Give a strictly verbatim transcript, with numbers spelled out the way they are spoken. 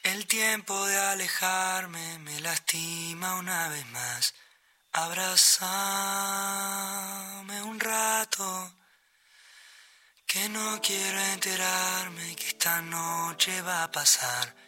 El tiempo de alejarme me lastima una vez más. Abrázame un rato, que no quiero enterarme que esta noche va a pasar.